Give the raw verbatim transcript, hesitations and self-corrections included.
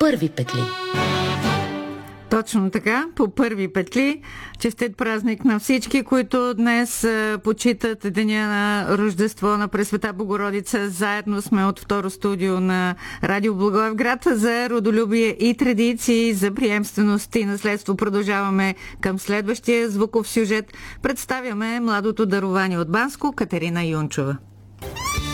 първи петли. Точно така, по първи петли. Честит празник на всички, които днес почитат деня на Рождество на Пресвета Богородица. Заедно сме от второ студио на Радио Благоевград за родолюбие и традиции, за приемственост и наследство. Продължаваме към следващия звуков сюжет. Представяме младото дарование от Банско, Катерина Юнчова.